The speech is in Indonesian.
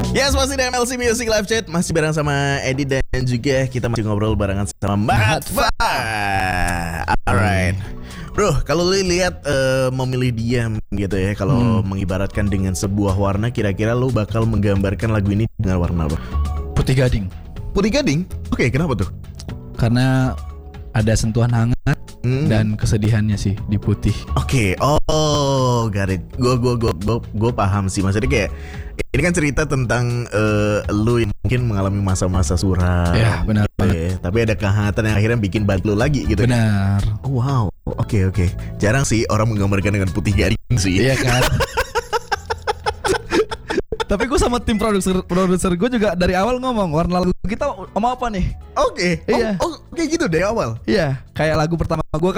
Yes, masih di MLC Music Live Chat. Masih bareng sama Edi dan juga kita masih ngobrol barengan sama Mbak Hatfa. Alright bro, kalau lu lihat memilih diam gitu ya, kalau mengibaratkan dengan sebuah warna, kira-kira lu bakal menggambarkan lagu ini dengan warna apa? Putih Gading. Putih Gading? Oke, kenapa tuh? Karena ada sentuhan hangat dan kesedihannya sih di putih. Oke, oh, got it. Gue paham sih. Maksudnya kayak ini kan cerita tentang lu yang mungkin mengalami masa-masa suram. Ya, benar banget. Tapi ada kehangatan yang akhirnya bikin balik lu lagi gitu. Benar. Oh, wow, oke. Jarang sih orang menggambarkan dengan putih gading sih. Iya kan. Tapi gue sama tim produser gue juga dari awal ngomong warna lagu kita mau apa nih? Oke. Iya. Oh, kayak gitu dari awal. Iya, kayak lagu pertama gue